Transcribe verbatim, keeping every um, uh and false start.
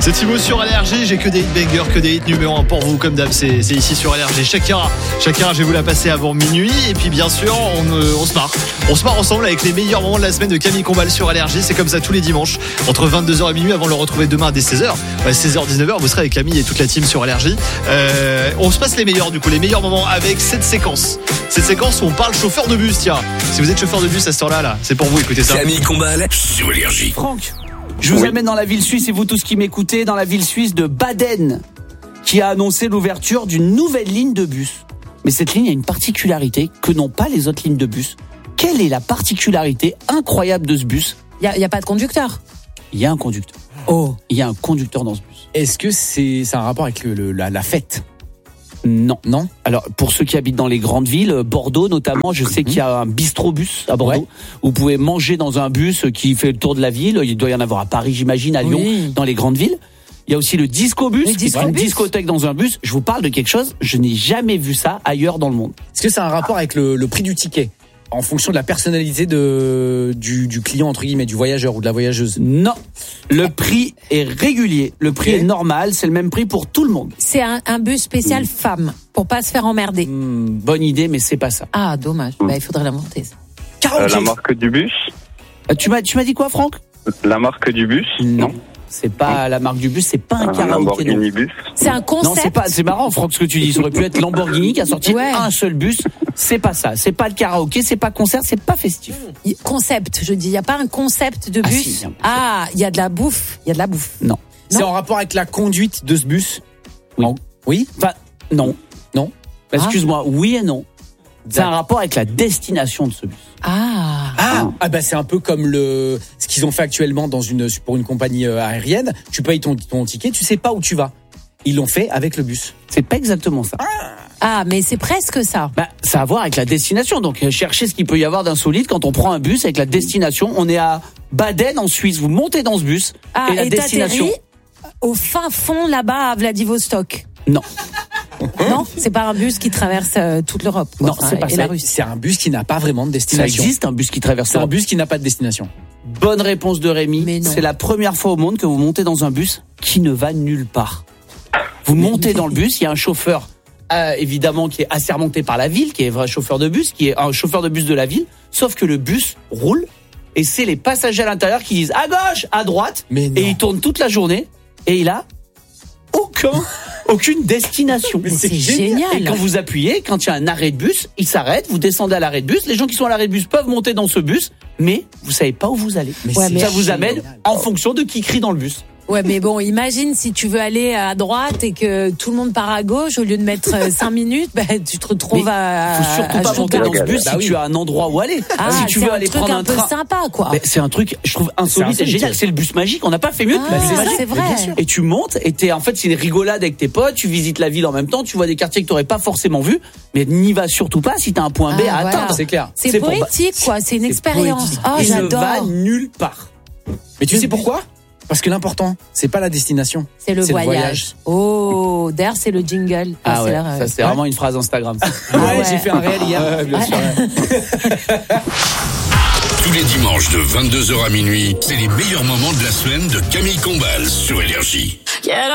C'est Thibaut sur Allergie, j'ai que des hit bangers, que des hits numéro un pour vous, comme d'hab, c'est, c'est ici sur Allergie. Shakira, Shakira, je vais vous la passer avant minuit, et puis bien sûr, on, euh, on se marre. On se marre ensemble avec les meilleurs moments de la semaine de Camille Combal sur Allergie, c'est comme ça tous les dimanches, entre vingt-deux heures et minuit, avant de le retrouver demain dès seize heures. Ouais, seize heures, dix-neuf heures, vous serez avec Camille et toute la team sur Allergie. Euh, on se passe les meilleurs, du coup, les meilleurs moments avec cette séquence. Cette séquence où on parle chauffeur de bus, tiens. Si vous êtes chauffeur de bus à ce temps-là, là, c'est pour vous, écoutez ça. Camille Combal sur Allergie. Franck, je vous oui. amène dans la ville suisse, et vous tous qui m'écoutez, dans la ville suisse de Baden, qui a annoncé l'ouverture d'une nouvelle ligne de bus. Mais cette ligne a une particularité que n'ont pas les autres lignes de bus. Quelle est la particularité incroyable de ce bus ? Il n'y a, a pas de conducteur. Il y a un conducteur. Oh. Il y a un conducteur dans ce bus. Est-ce que c'est, c'est un rapport avec le, le, la, la fête ? Non. Non. Alors, pour ceux qui habitent dans les grandes villes, Bordeaux notamment, je sais mmh. qu'il y a un bistrobus à Bordeaux, ouais. où vous pouvez manger dans un bus qui fait le tour de la ville. Il doit y en avoir à Paris, j'imagine, à Lyon, oui. dans les grandes villes. Il y a aussi le disco-bus, qui est une discothèque dans un bus. Je vous parle de quelque chose, je n'ai jamais vu ça ailleurs dans le monde. Est-ce que c'est un rapport avec le, le prix du ticket ? En fonction de la personnalité de, du, du client, entre guillemets, du voyageur ou de la voyageuse ? Non. Le prix est régulier. Le prix okay. est normal. C'est le même prix pour tout le monde. C'est un, un bus spécial mmh. femme, pour pas se faire emmerder. Mmh, bonne idée, mais c'est pas ça. Ah, dommage. Mmh. Bah, il faudrait l'inventer, ça. Euh, la marque du bus ? euh, tu, m'as, tu m'as dit quoi, Franck ? La marque du bus ? Non. C'est pas la marque du bus, c'est pas un, un karaoké. Lamborghini bus. C'est un concept. Non, c'est pas, c'est marrant, Franck, ce que tu dis. Ça aurait pu être Lamborghini qui a sorti ouais. un seul bus. C'est pas ça. C'est pas le karaoké, c'est pas concert, c'est pas festif. Concept, je dis. Il y a pas un concept de bus. Ah, il si, y, y a de la bouffe. Il y a de la bouffe. Non. C'est non. en rapport avec la conduite de ce bus ? Oui. En... Oui. Enfin, non. Non. Ah. Excuse-moi. Oui et non. C'est un rapport avec la destination de ce bus. Ah. Ah, ah bah c'est un peu comme le ce qu'ils ont fait actuellement dans une pour une compagnie aérienne. Tu payes ton ton ticket, tu sais pas où tu vas. Ils l'ont fait avec le bus. C'est pas exactement ça. Ah, ah mais c'est presque ça. Bah, ça a à voir avec la destination. Donc cherchez ce qu'il peut y avoir d'insolite quand on prend un bus avec la destination. On est à Baden en Suisse. Vous montez dans ce bus ah, et la et destination au fin fond là-bas à Vladivostok. Non. Non, c'est pas un bus qui traverse euh, toute l'Europe. Quoi, non, c'est pas ça. C'est un bus qui n'a pas vraiment de destination. Ça existe un bus qui traverse. C'est un bus qui n'a pas de destination. Bonne réponse de Rémi. C'est la première fois au monde que vous montez dans un bus qui ne va nulle part. Vous montez dans le bus, il y a un chauffeur euh, évidemment qui est assermenté par la ville, qui est vrai chauffeur de bus, qui est un chauffeur de bus de la ville. Sauf que le bus roule et c'est les passagers à l'intérieur qui disent à gauche, à droite, et il tourne toute la journée et il a aucun aucune destination. Mais c'est, c'est génial. Et quand vous appuyez, quand il y a un arrêt de bus, il s'arrête, vous descendez à l'arrêt de bus. Les gens qui sont à l'arrêt de bus peuvent monter dans ce bus, mais vous savez pas où vous allez. Mais ouais, mais ça vous amène en fonction de qui crie dans le bus. Ouais, mais bon, imagine si tu veux aller à droite et que tout le monde part à gauche, au lieu de mettre cinq minutes, bah, tu te retrouves mais à. Faut surtout à pas monter dans ce bus bah si oui. tu as un endroit où aller. Ah, si tu veux aller prendre un, un truc un peu sympa, quoi. Mais c'est un truc, je trouve insolite et génial. C'est le bus magique. On n'a pas fait mieux que ah, le bus magique. C'est vrai. Et tu montes et t'es, en fait, c'est une rigolade avec tes potes. Tu visites la ville en même temps. Tu vois des quartiers que t'aurais pas forcément vus. Mais n'y va surtout pas si t'as un point B ah, à voilà. atteindre. C'est clair. C'est, c'est poétique, pour... quoi. C'est une c'est expérience. Oh, il j'adore. ne va nulle part. Mais tu sais pourquoi ? Parce que l'important, c'est pas la destination, c'est le, c'est voyage. le voyage. Oh, d'ailleurs, c'est le jingle. Ah, ah ouais, c'est ça c'est ouais. vraiment une phrase Instagram. ah ouais, ouais, j'ai fait un réel hier. Ouais, bien sûr. Tous les dimanches de vingt-deux heures à minuit, c'est les meilleurs moments de la semaine de Camille Combal sur Allergie.